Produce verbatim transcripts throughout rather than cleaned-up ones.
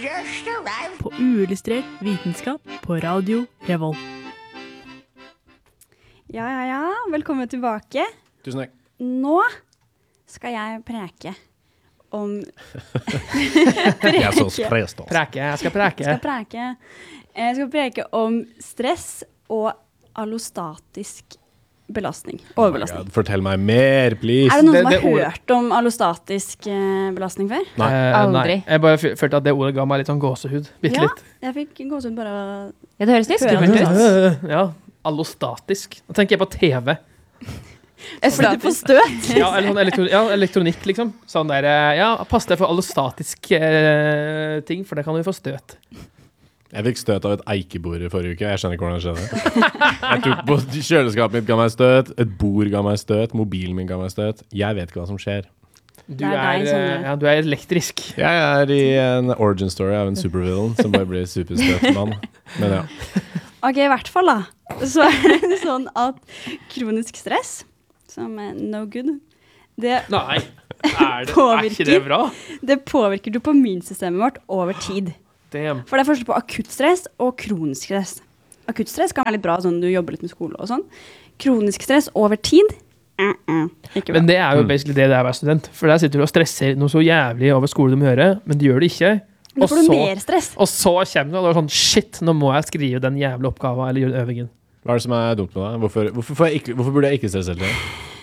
På uillustrert vitenskap på Radio Revolt. Ja, ja, ja. Velkommen tilbake. Tusen takk. Nå skal jeg preke om... preke. Jeg er så sprest, altså. Preke, jeg skal preke. Jeg skal preke. Jeg skal preke om stress og allostatisk belastning. Overbelastning. Oh Fortell meg mer, please. Er det noen Det- som har det ord- hørt om allostatisk eh, belastning før? Nei. Eh, Aldri. Nei. Jeg bare f- følte at det ordet ga meg litt sånn gåsehud. Bitte Ja, litt. jeg fikk gåsehud bare å... Ja, det høres litt Hører skummelt du ut. det? Øh, Ja, allostatisk. Da tenker jeg på T V. Fordi du får støt. Ja, eller sånn elektro ja, elektronikk, liksom. Sånn der, eh, ja, pass deg for allostatisk eh, ting, for det kan du få støt. Jeg fikk støt av et eikebord i forrige uke. Jeg skjønner ikke hvordan det skjedde. Jeg tok på kjøleskapet mitt ga meg støt, et bord ga meg støt, mobilen min ga meg støt. Jeg vet ikke hva som skjer. Du Det er er, deg, eh, Sondre. ja, du er elektrisk. Jeg er i en origin story av en supervillain som bare blir superstøtmann. Men ja. Ok, i hvert fall da. Så er det sånn at kronisk stress, som er no good, det, Nei, er, det, er ikke Påvirker. det bra? det påvirker dopaminsystemet vårt over tid. Damn. For det er forskjell på akutt stress og kronisk stress. Akutt stress kan være litt bra, sånn du jobber litt med skole og sånn. Kronisk stress over tid, uh -uh, ikke bra. Men det er jo Mm. basically det det er å være student. For der sitter du og stresser noe så jævlig over skole du må gjøre, men du gjør det ikke. Da får du mer stress. og så kommer du og det er sånn, shit, nå må jeg skrive den jævla oppgaven eller gjøre øvingen. Hva er det som er dumt med det? Hvorfor, hvorfor, får jeg ikke, hvorfor burde jeg ikke stresse hele tiden?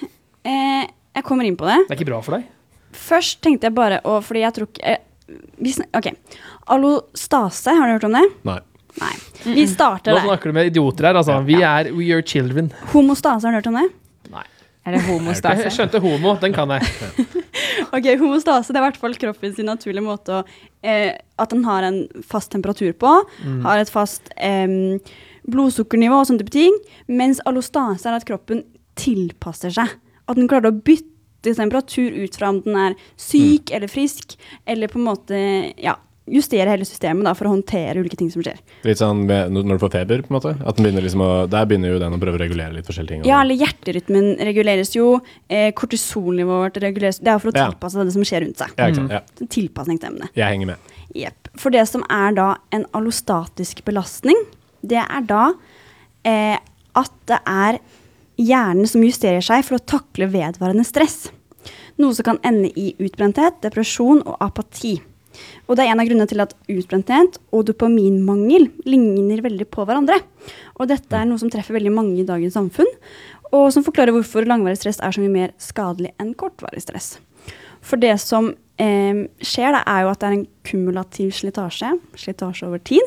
Eh, jeg kommer inn på det. Det er ikke bra for deg. Først tenkte jeg bare, og fordi jeg tror ikke... Eh, vi snak- ok, allostase, har du hørt om det? Nei. Nei. Vi starter Nå der. snakker du med idioter her, altså. Vi er we are children. Homostase, har du hørt om det? Nei. Er det Jeg homostase? skjønte homo, den kan jeg. Ok, homostase, det er i hvert fall kroppen sin naturlige måte å, eh, at den har en fast temperatur på, Mm. har et fast eh, blodsukkernivå og sånne type ting, mens allostase er at kroppen tilpasser seg. At den klarer å bytte temperatur ut fra om den er syk eller frisk, eller på en måte, ja, justere hele systemet da, for å håndtere ulike ting som skjer. Litt sånn med, når du får feber, på en måte. At den begynner liksom å, der begynner jo den å prøve å regulere litt forskjellige ting. Ja, eller hjerterytmen reguleres jo, eh, kortisolnivået vårt reguleres, det er jo for å Ja. tilpasse det som skjer rundt seg. Ja, ikke sant? Ja. Tilpasningsevne. Jeg henger med. Jepp. For det som er da en allostatisk belastning, det er da eh, at det er hjernen som justerer seg for å takle vedvarende stress. Noe som kan ende i utbrenthet, depresjon og apati. Og det er en av grunnene til at utbrenthet og dopaminmangel ligner veldig på hverandre. Og dette er noe som treffer veldig mange i dagens samfunn, og som forklarer hvorfor langvarig stress er så mye mer skadelig enn kortvarig stress. For det som eh, skjer da, er jo at det er en kumulativ slitasje, slitasje over tid,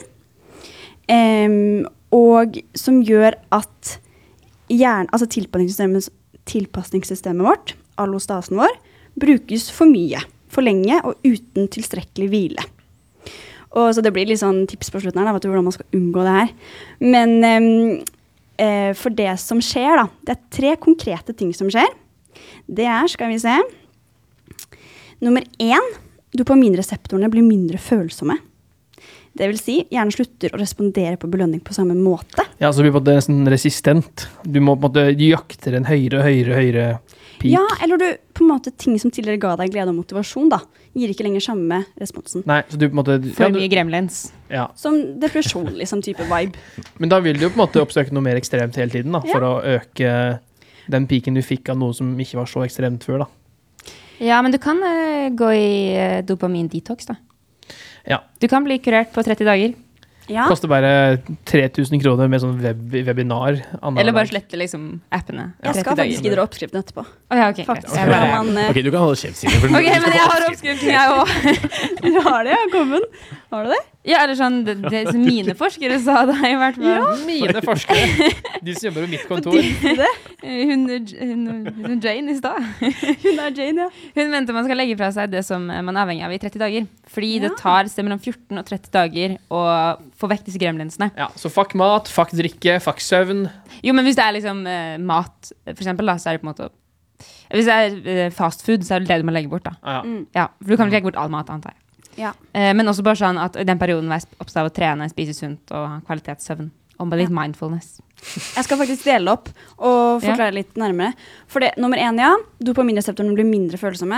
eh, og som gjør at hjern, altså tilpasningssystemet, tilpasningssystemet vårt, allostasen vår, brukes for mye, for lenge og uten tilstrekkelig hvile. Og så det blir litt sånn tips på slutten her, da, vet du hvordan man skal unngå det her. Men eh, eh, for det som skjer da, det er tre konkrete ting som skjer. Det er, skal vi se, nummer én, dopaminreseptorene blir mindre følsomme. Det vil si, hjernen slutter å respondere på belønning på samme måte. Ja, så blir det på en måte nesten resistent. Du må på en måte du jakter en høyere, høyere, høyere peak. Ja, eller du, på en måte ting som tidligere ga deg glede og motivasjon da, gir ikke lenger samme responsen. Nei, så du på en måte... For ja, du- mye gremlins. Ja, Som depresjon, liksom, type vibe. men da vil du jo på en måte oppsøke noe mer ekstremt hele tiden, da, Ja. for å øke den peaken du fikk av noe som ikke var så ekstremt før, da. Ja, men du kan eh, gå i uh, dopamin-detox, da. Ja. Du kan bli kurert på tretti dager. Ja, Koster bare tre tusen kroner med sånn web webinar. annenhver Eller bare dag. slette liksom appene. jeg skal faktisk gi dere oppskriften etterpå. Å ja, ok. Faktisk. Jeg bare... Kan man, eh, Ok, du kan holde kjeft, Silje. for du- Ok, du skal men få jeg har oppskrift. oppskriften, jeg også. du har det, ja, kommen. Har du det? Ja, eller sånn, det, det som mine forskere sa da, i hvert fall. Mine forskere, de som jobber på mitt kontor. Eh, Hun, hun, hun Jane i stad. Hun er Jane, ja. Hun mente man skal legge fra seg det som man er avhengig av i tretti dager. Fordi Ja. det tar sted mellom fjorten og tretti dager å få vekk disse gremlinsene. Ja, så fuck mat, fuck drikke, fuck søvn. Jo, men hvis det er liksom eh, mat, for eksempel, da, så er det på en måte hvis det er eh, fast food, så er det det du må legge bort, da. Ah, ja. Mm. Ja, for du kan ikke legge bort all mat, antar jeg. Ja. Eh, men også bare sånn at i den perioden var jeg opptatt av å trene, spise sunt og ha kvalitetssøvn. Og med litt mindfulness. Jeg skal faktisk dele opp og forklare litt nærmere. For det, nummer én, ja, dopaminreseptorene blir mindre følsomme.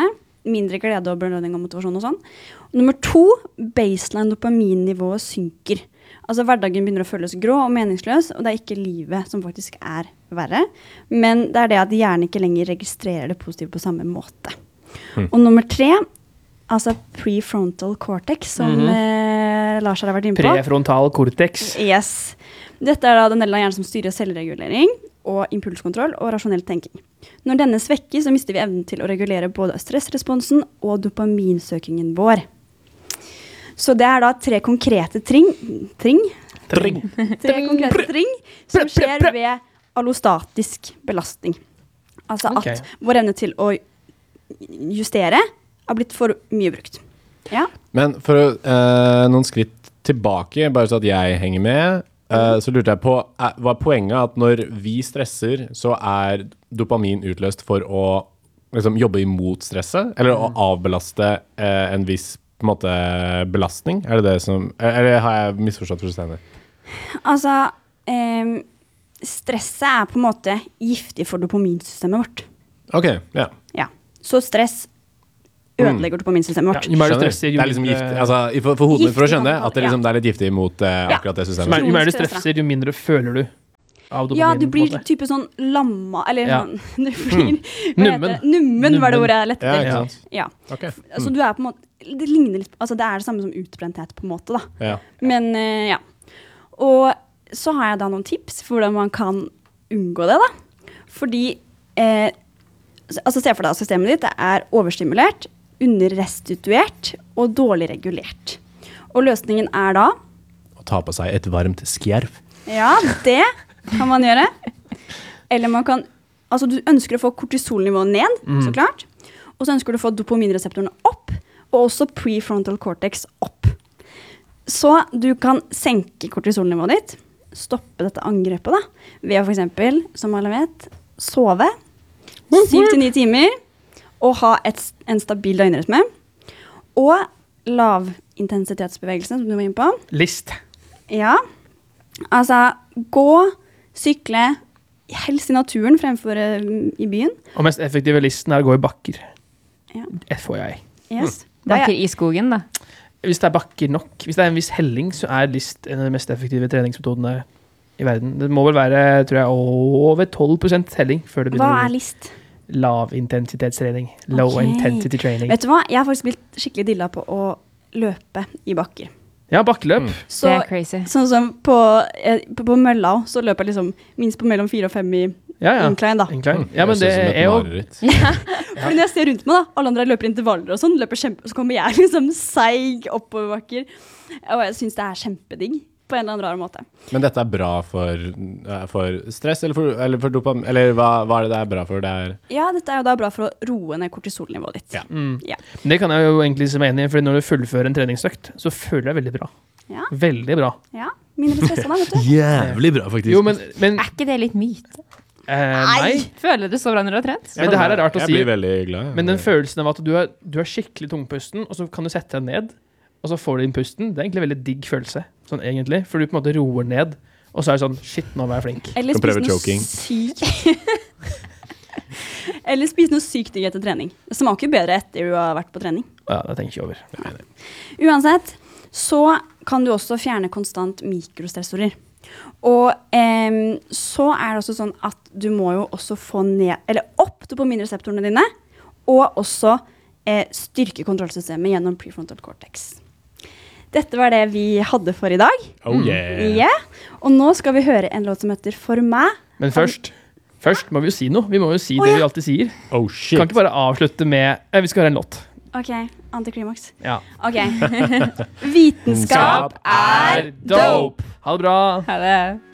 mindre glede og belønning og motivasjon og sånn. Nummer to, baseline dopaminnivået synker. Altså hverdagen begynner å føles grå og meningsløs, og det er ikke livet som faktisk er verre, men det er det at hjernen ikke lenger registrerer det positive på samme måte. Mm. Og nummer tre, altså prefrontal cortex, som mm-hmm. eh, Lars har vært inne på. Prefrontal cortex. Yes. Dette er da den delen av hjernen som styrer selvregulering, og impulskontroll og rasjonell tenking. Når denne svekkes, så mister vi evnen til å regulere både stressresponsen og dopaminsøkingen vår. Så det er da tre konkrete tring, tring, tring. tre konkrete tring som skjer ved allostatisk belastning. Altså Okay. at vår evne til å justere har blitt for mye brukt. Ja. Men for uh, noen skritt tilbake, bare så at jeg henger med, Uh, så lurte jeg på, uh, var poenget at når vi stresser, så er dopamin utløst for å liksom, jobbe imot stresset, eller å avbelaste uh, en viss på en måte, belastning? Er det det som, eller har jeg misforstått fullstendig? Altså, um, stresset er på en måte giftig for dopaminsystemet vårt. Ok, ja. Ja, så stress ødelegger dopaminsystemet vårt. Ja, jo mer du stresser, jo det er liksom mindre... gift, altså, for, for hodet mitt for å skjønne Giftig, at det, liksom, det er litt giftig mot uh, Ja. akkurat det Jo systemet. mer, jo mer du stresser, jo mindre føler du av dopamin. Ja, du på en blir måte. type sånn lamma, eller Ja. sånn, du blir, hva heter Nummen. det? Nummen var det ordet jeg lette Ja, etter. ikke Ja. sant? Ja. Ok. Så du er på en måte, det ligner litt, altså det er det samme som utbrenthet på en måte da. Ja. Men eh, ja. Og så har jeg da noen tips for hvordan man kan unngå det da. Fordi, eh, altså se for deg at systemet ditt er overstimulert, underrestituert og dårlig regulert. Og løsningen er da, Å ta på seg et varmt skjerf. ja, det kan man gjøre. Eller man kan, altså du ønsker å få kortisolnivået ned, så klart. Og så ønsker du å få dopaminreseptorene opp, og også prefrontal cortex opp. Så du kan senke kortisolnivået ditt, stoppe dette angrepet da, ved å for eksempel, som alle vet, sove syv til ni timer, og ha et, en stabil døgnrytme, og lavintensitetsbevegelse, som du var inne på. List. Ja, altså gå, sykle, helst i naturen fremfor uh, i byen. Og mest effektive listen er å gå i bakker. Ja. F O I. Yes. Da Bakker er- i skogen, da. Hvis det er bakker nok, hvis det er en viss helling, så er list en av de mest effektive treningsmetodene i verden. Det må vel være, tror jeg, over tolv prosent helling før det Hva begynner er å list? lav-intensitetstrening. Low Ok. intensity training. Vet du hva? Jeg har faktisk blitt skikkelig dilla på å løpe i bakker. Ja, bakkeløp. Så, Det er crazy. sånn som på, eh, på, på mølla, så løper jeg liksom minst på mellom fire og fem i Ja, ja. incline da. Incline. Ja, men det Høres ut som et er jo... mareritt. Fordi når jeg ser rundt meg da, alle andre løper intervaller og sånn, løper kjempe, så kommer jeg liksom seig oppoverbakker. Og jeg synes det er kjempedigg på en eller annen rar måte. Men dette er bra for, eh, for stress, eller for, eller for dopamin, eller hva, hva er det det er bra for? Det er... Ja, dette er jo da bra for å roe ned kortisolnivået ditt. Ja. Mm. Ja. Det kan jeg jo egentlig se meg enig i, for når du fullfører en treningsøkt, så føler jeg veldig bra. Ja. Veldig bra. Ja, mindre stresset da, vet du. Jævlig bra, faktisk. Jo, men, men Er ikke det litt myte? eh, nei. Føler du så bra når du har trent? Men det her er rart å jeg si. blir veldig glad. Men den følelsen av at du er, du er skikkelig tungpusten, og så kan du sette deg ned, og så får du inn pusten, det er egentlig en veldig digg følelse, sånn egentlig, for du på en måte roer ned, og så er det sånn, shit, nå var jeg flink. Eller Kan prøve spise noe choking. sykt. Eller spise noe sykt digg etter trening. Det smaker jo bedre etter du har vært på trening. Ja, det tenker jeg over. Uansett, så kan du også fjerne konstant mikrostressorer. Og em, så er det også sånn at du må jo også få ned, eller opp dopaminreseptorene dine, og også eh, styrke kontrollsystemet gjennom prefrontal cortex. Dette var det vi hadde for i dag. Oh yeah. Ja. Og nå skal vi høre en låt som heter For meg. Men først, først må vi jo si noe. Vi må jo si Å, det ja. vi alltid sier. Oh shit. Kan ikke bare avslutte med, eh, vi skal høre en låt. Ok, antiklimaks. Ja. Ok. Vitenskap er dope. Ha det bra. Ha det.